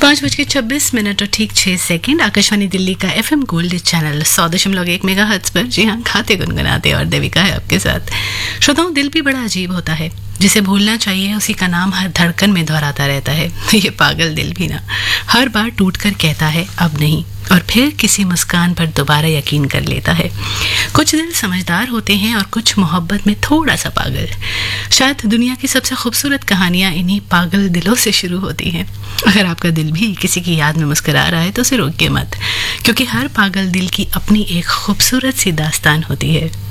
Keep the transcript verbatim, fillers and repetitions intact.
पाँच बज के छब्बीस मिनट और ठीक छः सेकंड आकाशवाणी दिल्ली का एफएम गोल्ड चैनल सौ दशमलव एक मेगा हर्ट्ज पर। जी हाँ, खाते गुनगुनाते और देविका है आपके साथ। श्रोताओं, दिल भी बड़ा अजीब होता है, जिसे भूलना चाहिए उसी का नाम हर धड़कन में दोहराता रहता है। ये पागल दिल भी ना हर बार टूट कर कहता है अब नहीं, और फिर किसी मुस्कान पर दोबारा यकीन कर लेता है। कुछ दिल समझदार होते हैं और कुछ मोहब्बत में थोड़ा सा पागल। शायद दुनिया की सबसे खूबसूरत कहानियां इन्हीं पागल दिलों से शुरू होती हैं। अगर आपका दिल भी किसी की याद में मुस्कुरा रहा है तो उसे रोकिए मत, क्योंकि हर पागल दिल की अपनी एक खूबसूरत सी दास्तान होती है।